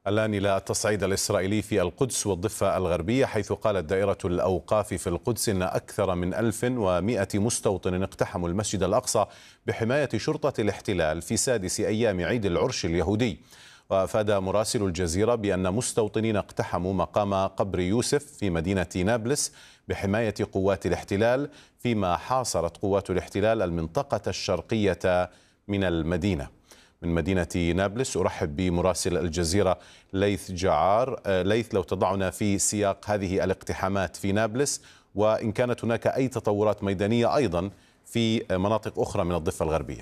الآن إلى التصعيد الإسرائيلي في القدس والضفة الغربية، حيث قالت دائرة الأوقاف في القدس إن أكثر من 1100 مستوطن اقتحموا المسجد الأقصى بحماية شرطة الاحتلال في سادس أيام عيد العرش اليهودي. وأفاد مراسل الجزيرة بأن مستوطنين اقتحموا مقام قبر يوسف في مدينة نابلس بحماية قوات الاحتلال، فيما حاصرت قوات الاحتلال المنطقة الشرقية من المدينة. من مدينة نابلس أرحب بمراسل الجزيرة ليث جعار. ليث، لو تضعنا في سياق هذه الاقتحامات في نابلس، وإن كانت هناك أي تطورات ميدانية أيضا في مناطق أخرى من الضفة الغربية.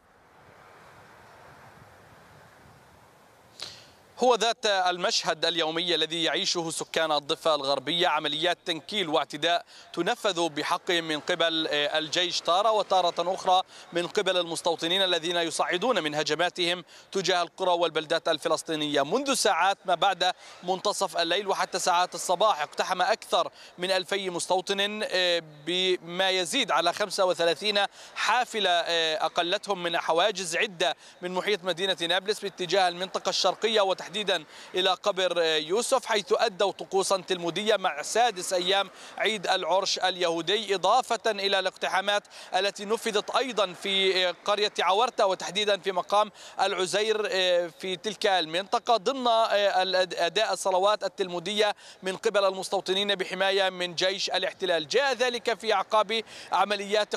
هو ذات المشهد اليومي الذي يعيشه سكان الضفة الغربية، عمليات تنكيل واعتداء تنفذ بحقهم من قبل الجيش تارة، وتارة أخرى من قبل المستوطنين الذين يصعدون من هجماتهم تجاه القرى والبلدات الفلسطينية. منذ ساعات ما بعد منتصف الليل وحتى ساعات الصباح اقتحم أكثر من 2000 مستوطن بما يزيد على 35 حافلة أقلتهم من حواجز عدة من محيط مدينة نابلس باتجاه المنطقة الشرقية تحديدا إلى قبر يوسف، حيث أدوا طقوسا تلمودية مع سادس أيام عيد العرش اليهودي، إضافة إلى الاقتحامات التي نفذت أيضا في قرية عورتة وتحديدا في مقام العزير في تلك المنطقة ضمن أداء الصلوات التلمودية من قبل المستوطنين بحماية من جيش الاحتلال. جاء ذلك في أعقاب عمليات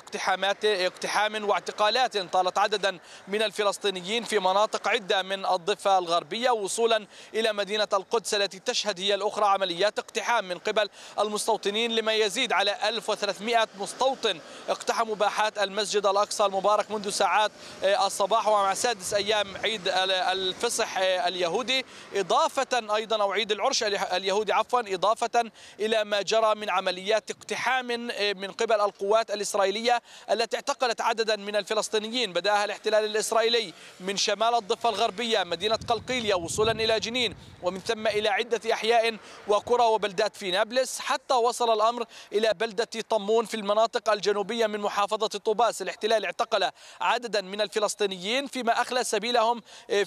اقتحام واعتقالات طالت عددا من الفلسطينيين في مناطق عدة من الضفة الغربية، وصولا إلى مدينة القدس التي تشهد هي الأخرى عمليات اقتحام من قبل المستوطنين لما يزيد على 1300 مستوطن اقتحموا باحات المسجد الأقصى المبارك منذ ساعات الصباح ومع سادس أيام عيد الفصح اليهودي، إضافة أيضا أو عيد العرش اليهودي عفوا، إضافة إلى ما جرى من عمليات اقتحام من قبل القوات الإسرائيلية التي اعتقلت عددا من الفلسطينيين بدأها الاحتلال الإسرائيلي من شمال الضفة الغربية مدينة قلقيلية وصولا إلى جنين، ومن ثم إلى عدة أحياء وقرى وبلدات في نابلس، حتى وصل الأمر إلى بلدة طمون في المناطق الجنوبية من محافظة طوباس. الاحتلال اعتقل عددا من الفلسطينيين فيما أخلى سبيلهم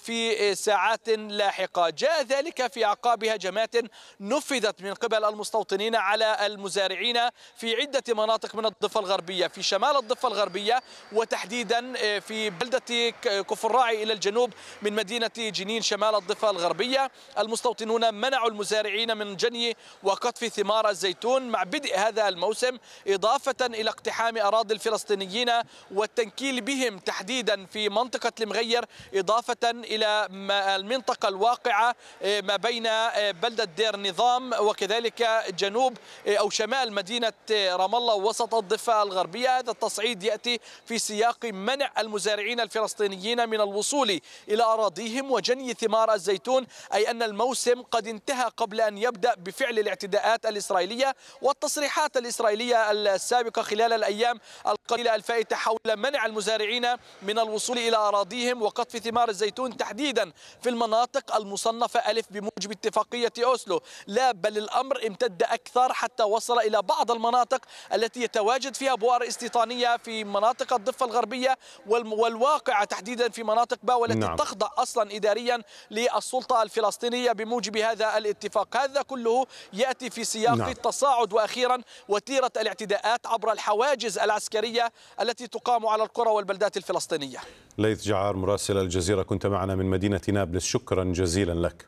في ساعات لاحقة. جاء ذلك في أعقاب هجمات نفذت من قبل المستوطنين على المزارعين في عدة مناطق من الضفة الغربية، في شمال الضفة الغربية وتحديدا في بلدة كفر راعي إلى الجنوب من مدينة جنين شمال الضفة الغربية. المستوطنون منعوا المزارعين من جني وقطف ثمار الزيتون مع بدء هذا الموسم، إضافة إلى اقتحام أراضي الفلسطينيين والتنكيل بهم تحديدا في منطقة المغير، إضافة إلى المنطقة الواقعة ما بين بلدة دير نظام وكذلك جنوب أو شمال مدينة رام الله ووسط الضفة الغربية. هذا التصعيد يأتي في سياق منع المزارعين الفلسطينيين من الوصول إلى أراضيهم وجني ثمار الزيتون، أي أن الموسم قد انتهى قبل أن يبدأ بفعل الاعتداءات الإسرائيلية والتصريحات الإسرائيلية السابقة خلال الأيام القليلة الفائتة حول منع المزارعين من الوصول إلى أراضيهم وقطف ثمار الزيتون تحديدا في المناطق المصنفة ألف بموجب اتفاقية أوسلو. لا بل الأمر امتد أكثر حتى وصل إلى بعض المناطق التي يتواجد فيها بؤر استيطانية في مناطق الضفة الغربية والواقعة تحديدا في مناطق با والتي تخضع أصلا إداريا للسلطة الفلسطينية بموجب هذا الاتفاق. هذا كله يأتي في سياق التصاعد وأخيرا وتيرة الاعتداءات عبر الحواجز العسكرية التي تقام على القرى والبلدات الفلسطينية. ليث جعار مراسل الجزيرة كنت معنا من مدينة نابلس، شكرا جزيلا لك.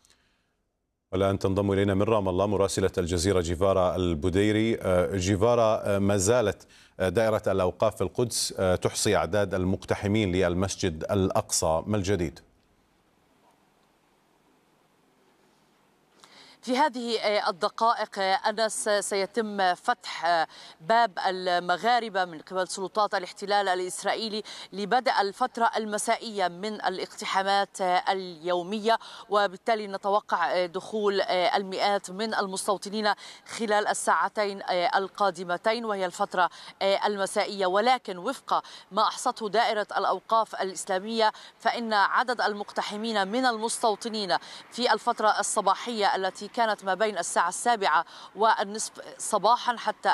والآن تنضم إلينا من رام الله مراسلة الجزيرة جيفارا البديري. جيفارا، ما زالت دائرة الأوقاف في القدس تحصي أعداد المقتحمين للمسجد الأقصى، ما الجديد؟ في هذه الدقائق أنس سيتم فتح باب المغاربة من قبل سلطات الاحتلال الإسرائيلي لبدء الفترة المسائية من الاقتحامات اليومية، وبالتالي نتوقع دخول المئات من المستوطنين خلال الساعتين القادمتين وهي الفترة المسائية. ولكن وفق ما أحصته دائرة الأوقاف الإسلامية فإن عدد المقتحمين من المستوطنين في الفترة الصباحية التي كانت ما بين الساعة 7:30 صباحا حتى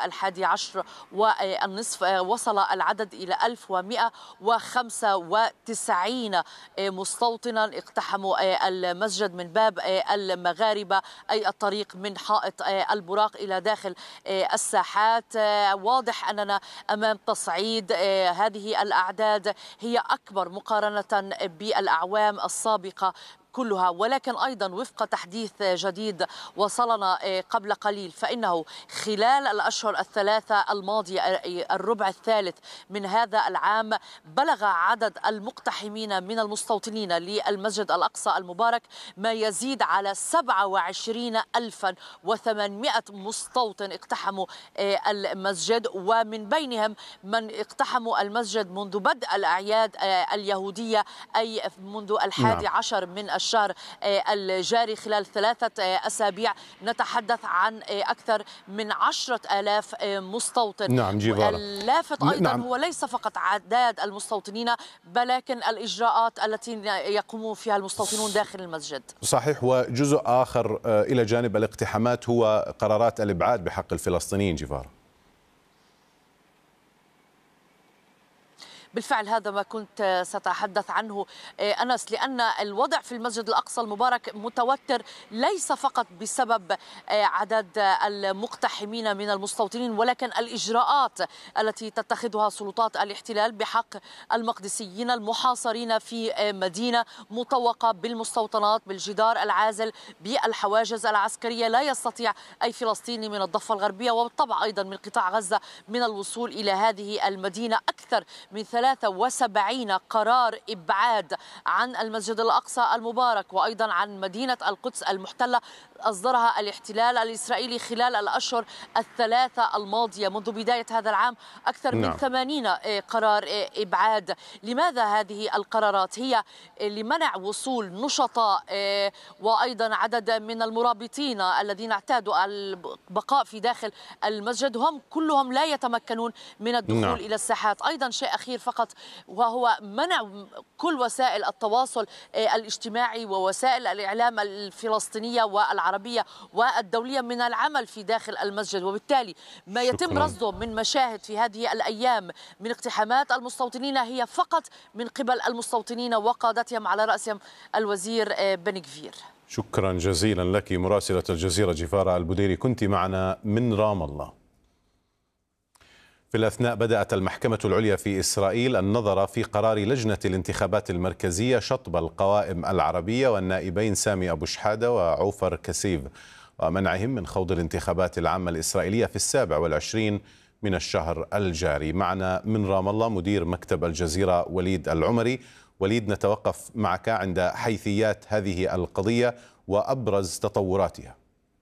11:30 وصل العدد إلى 1195 مستوطنا اقتحموا المسجد من باب المغاربة، أي الطريق من حائط البراق إلى داخل الساحات. واضح أننا أمام تصعيد. هذه الأعداد هي أكبر مقارنة بالأعوام السابقة كلها، ولكن أيضا وفق تحديث جديد وصلنا قبل قليل فإنه خلال الأشهر الثلاثة الماضية الربع الثالث من هذا العام بلغ عدد المقتحمين من المستوطنين للمسجد الأقصى المبارك ما يزيد على 27,800 مستوطن اقتحموا المسجد، ومن بينهم من اقتحموا المسجد منذ بدء الأعياد اليهودية، أي منذ 11 من الشهر الجاري. خلال 3 أسابيع نتحدث عن أكثر من 10,000 مستوطن. نعم جيفارا. اللافت أيضا هو ليس فقط عداد المستوطنين ولكن الإجراءات التي يقوم فيها المستوطنون داخل المسجد. صحيح. وجزء آخر إلى جانب الاقتحامات هو قرارات الإبعاد بحق الفلسطينيين جيفارا. بالفعل هذا ما كنت سأتحدث عنه أنس، لأن الوضع في المسجد الأقصى المبارك متوتر ليس فقط بسبب عدد المقتحمين من المستوطنين، ولكن الإجراءات التي تتخذها سلطات الاحتلال بحق المقدسيين المحاصرين في مدينة مطوقة بالمستوطنات، بالجدار العازل، بالحواجز العسكرية. لا يستطيع أي فلسطيني من الضفة الغربية وبالطبع أيضا من قطاع غزة من الوصول إلى هذه المدينة. أكثر من 73 قرار إبعاد عن المسجد الأقصى المبارك وأيضا عن مدينة القدس المحتلة أصدرها الاحتلال الإسرائيلي خلال الأشهر الثلاثة الماضية منذ بداية هذا العام. أكثر من 80 قرار إبعاد. لماذا هذه القرارات؟ هي لمنع وصول نشطاء وأيضا عدد من المرابطين الذين اعتادوا البقاء في داخل المسجد، هم كلهم لا يتمكنون من الدخول إلى الساحات. أيضا شيء أخير فقط وهو منع كل وسائل التواصل الاجتماعي ووسائل الإعلام الفلسطينية والعربية والدولية من العمل في داخل المسجد، وبالتالي ما يتم رصده من مشاهد في هذه الأيام من اقتحامات المستوطنين هي فقط من قبل المستوطنين وقادتهم على رأسهم الوزير بن غفير. شكرا جزيلا لك مراسلة الجزيرة جيفارا البديري، كنت معنا من رام الله. في الأثناء بدأت المحكمة العليا في إسرائيل النظر في قرار لجنة الانتخابات المركزية شطب القوائم العربية والنائبين سامي أبو شحادة وعوفر كسيف ومنعهم من خوض الانتخابات العامة الإسرائيلية في 27 من الشهر الجاري. معنا من رام الله مدير مكتب الجزيرة وليد العمري. وليد، نتوقف معك عند حيثيات هذه القضية وأبرز تطوراتها.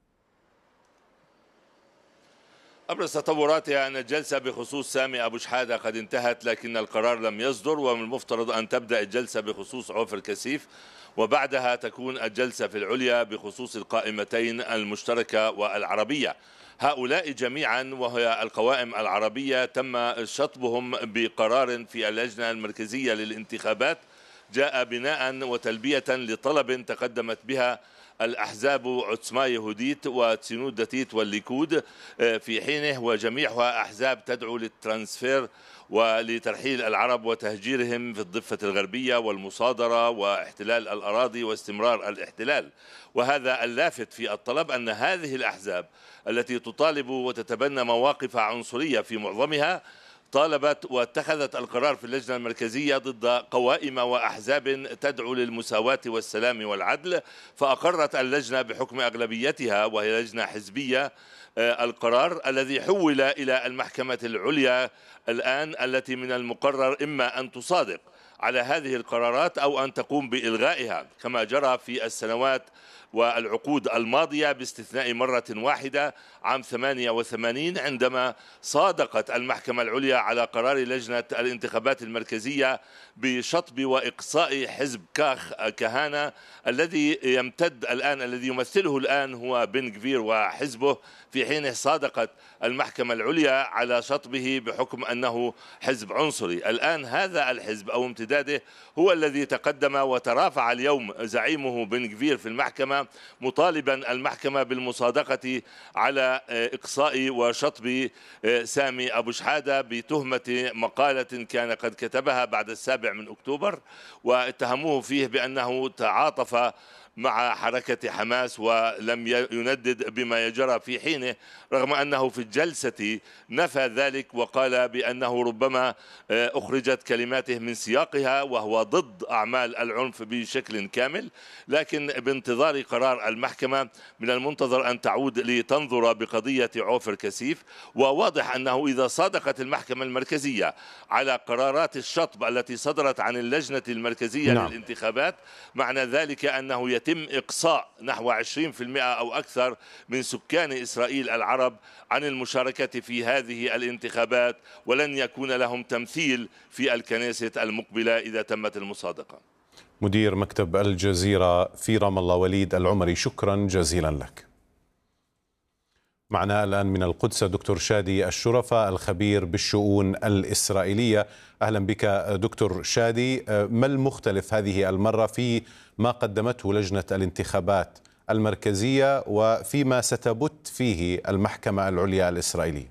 أبرز تطوراتها أن الجلسة بخصوص سامي أبو شحادة قد انتهت، لكن القرار لم يصدر، ومن المفترض أن تبدأ الجلسة بخصوص عوفر كسيف، وبعدها تكون الجلسة في العليا بخصوص القائمتين المشتركة والعربية. هؤلاء جميعا وهي القوائم العربية تم شطبهم بقرار في اللجنة المركزية للانتخابات، جاء بناء وتلبية لطلب تقدمت بها الأحزاب عتسما يهوديت وتسينود دتيت والليكود في حينه، وجميعها أحزاب تدعو للترانسفير ولترحيل العرب وتهجيرهم في الضفة الغربية والمصادرة واحتلال الأراضي واستمرار الاحتلال. وهذا اللافت في الطلب أن هذه الأحزاب التي تطالب وتتبنى مواقف عنصرية في معظمها طالبت واتخذت القرار في اللجنة المركزية ضد قوائم وأحزاب تدعو للمساواة والسلام والعدل، فأقرت اللجنة بحكم أغلبيتها وهي لجنة حزبية القرار الذي حول إلى المحكمة العليا الآن، التي من المقرر إما أن تصادق على هذه القرارات أو أن تقوم بإلغائها كما جرى في السنوات والعقود الماضية، باستثناء مرة واحدة عام 88 عندما صادقت المحكمة العليا على قرار لجنة الانتخابات المركزية بشطب وإقصاء حزب كاخ كهانة الذي يمتد الآن، الذي يمثله الآن هو بن غفير وحزبه، في حين صادقت المحكمة العليا على شطبه بحكم أنه حزب عنصري. الآن هذا الحزب أو امتداد امتداده هو الذي تقدم وترافع اليوم زعيمه بن غفير في المحكمة مطالبا المحكمة بالمصادقة على إقصاء وشطب سامي أبو شحادة بتهمة مقالة كان قد كتبها بعد 7 أكتوبر، واتهموه فيه بأنه تعاطف مع حركة حماس ولم يندد بما يجرى في حينه، رغم أنه في الجلسة نفى ذلك وقال بأنه ربما أخرجت كلماته من سياقها وهو ضد أعمال العنف بشكل كامل. لكن بانتظار قرار المحكمة من المنتظر أن تعود لتنظر بقضية عوفر كسيف، وواضح أنه إذا صادقت المحكمة المركزية على قرارات الشطب التي صدرت عن اللجنة المركزية للانتخابات، معنى ذلك أنه يتم إقصاء نحو 20% أو أكثر من سكان إسرائيل العرب عن المشاركة في هذه الانتخابات، ولن يكون لهم تمثيل في الكنيسة المقبلة إذا تمت المصادقة. مدير مكتب الجزيرة في رام الله وليد العمري، شكرا جزيلا لك. معنا الآن من القدس دكتور شادي الشرفة الخبير بالشؤون الإسرائيلية. أهلا بك دكتور شادي. ما المختلف هذه المرة في ما قدمته لجنة الانتخابات المركزية وفيما ستبت فيه المحكمة العليا الإسرائيلية؟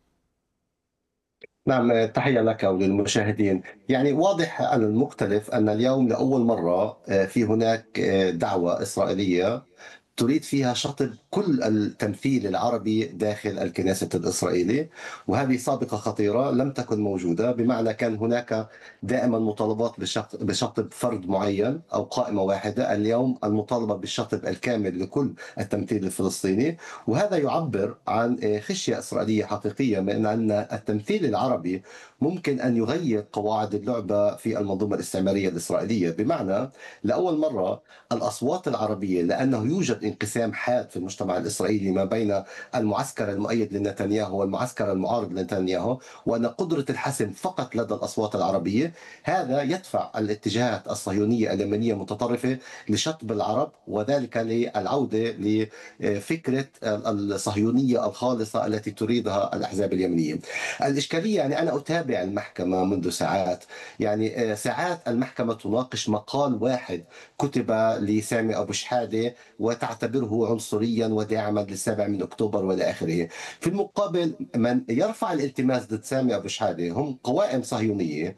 نعم، تحية لك وللمشاهدين. يعني واضح أن المختلف أن اليوم لأول مرة في هناك دعوة إسرائيلية تريد فيها شطب كل التمثيل العربي داخل الكنيسة الإسرائيلي، وهذه سابقة خطيرة لم تكن موجودة. بمعنى كان هناك دائما مطالبات بشطب فرد معين أو قائمة واحدة، اليوم المطالبة بالشطب الكامل لكل التمثيل الفلسطيني، وهذا يعبر عن خشية إسرائيلية حقيقية من أن التمثيل العربي ممكن أن يغير قواعد اللعبة في المنظومة الاستعمارية الإسرائيلية. بمعنى لأول مرة الأصوات العربية، لأنه يوجد انقسام حاد في المجتمع الإسرائيلي ما بين المعسكر المؤيد لنتنياهو والمعسكر المعارض لنتنياهو، وأن قدرة الحسم فقط لدى الأصوات العربية، هذا يدفع الاتجاهات الصهيونية اليمنية المتطرفة لشطب العرب، وذلك للعودة لفكرة الصهيونية الخالصة التي تريدها الأحزاب اليمنية. الإشكالية يعني أنا أتابع المحكمة منذ ساعات، يعني ساعات المحكمة تناقش مقال واحد كتب لسامي أبو شحادة وتعتبره عنصريا وداعما ل7 أكتوبر والى اخره. في المقابل من يرفع الالتماس ضد سامي ابو شحاده هم قوائم صهيونيه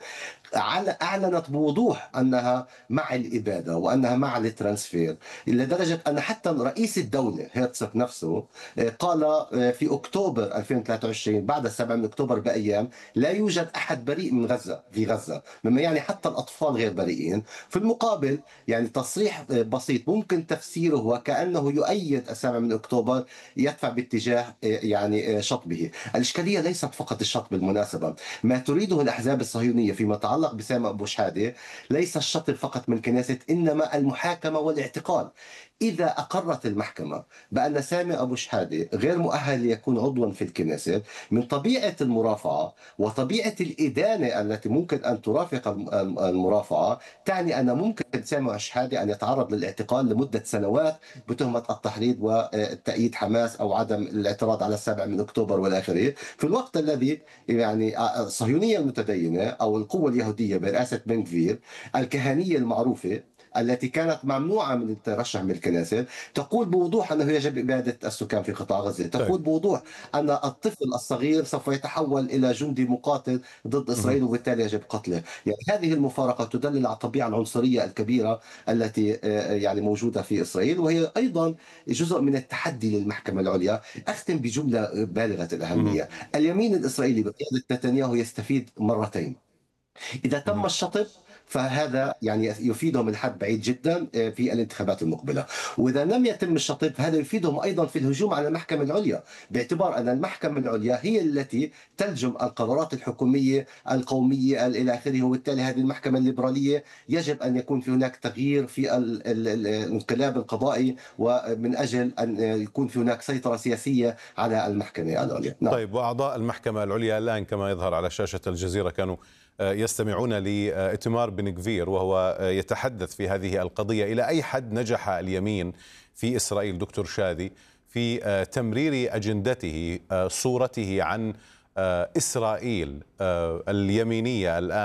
أعلنت بوضوح أنها مع الإبادة وأنها مع الترانسفير، لدرجة أن حتى رئيس الدولة هيرتسك نفسه قال في أكتوبر 2023 بعد 7 أكتوبر بأيام لا يوجد أحد بريء من غزة في غزة، مما يعني حتى الأطفال غير بريئين. في المقابل يعني تصريح بسيط ممكن تفسيره وكأنه يؤيد 7 أكتوبر يدفع باتجاه يعني شطبه. الإشكالية ليست فقط الشطب بالمناسبة، ما تريده الأحزاب الصهيونية فيما يتعلق بسامي أبو شحادة ليس الشطب فقط من كنيسة، إنما المحاكمة والاعتقال. إذا أقرت المحكمة بأن سامي أبو شحادة غير مؤهل ليكون عضوا في الكنيسة، من طبيعة المرافعة وطبيعة الإدانة التي ممكن أن ترافق المرافعة تعني أن ممكن سامي أبو شحادة أن يتعرض للاعتقال لمدة سنوات بتهمة التحريض وتأييد حماس أو عدم الاعتراض على 7 أكتوبر والآخرة، في الوقت الذي يعني الصهيونية المتدينة أو القوة اليهودية برئاسة بن غفير الكهنية المعروفة التي كانت ممنوعة من الترشح من الكنيسة تقول بوضوح أنه يجب إبادة السكان في قطاع غزة، تقول بوضوح أن الطفل الصغير سوف يتحول إلى جندي مقاتل ضد إسرائيل وبالتالي يجب قتله. يعني هذه المفارقة تدلل على الطبيعة العنصرية الكبيرة التي يعني موجودة في إسرائيل، وهي أيضا جزء من التحدي للمحكمة العليا. أختم بجملة بالغة الأهمية، اليمين الإسرائيلي بقيادة نتنياهو يستفيد مرتين. إذا تم الشطب فهذا يعني يفيدهم الحد بعيد جدا في الانتخابات المقبلة، وإذا لم يتم الشطب هذا يفيدهم أيضا في الهجوم على المحكمة العليا، باعتبار أن المحكمة العليا هي التي تلجم القرارات الحكومية القومية إلى آخره، وبالتالي هذه المحكمة الليبرالية يجب أن يكون في هناك تغيير في الانقلاب القضائي، ومن أجل أن يكون في هناك سيطرة سياسية على المحكمة العليا. نعم. طيب، وأعضاء المحكمة العليا الآن كما يظهر على شاشة الجزيرة كانوا يستمعون لإتمار بن غفير وهو يتحدث في هذه القضية. إلى أي حد نجح اليمين في إسرائيل دكتور شادي في تمرير أجندته، صورته عن إسرائيل اليمينية الآن،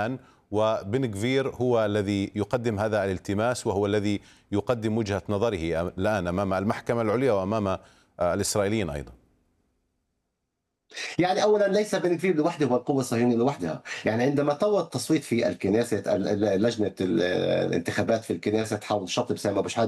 وبن غفير هو الذي يقدم هذا الالتماس، وهو الذي يقدم وجهة نظره الآن أمام المحكمة العليا وأمام الإسرائيليين أيضا. يعني اولا ليس بن غفير لوحده والقوه الصهيونيه لوحدها، يعني عندما طوى التصويت في الكنيست لجنه الانتخابات في الكنيست حول شطب سامي ابو شحاده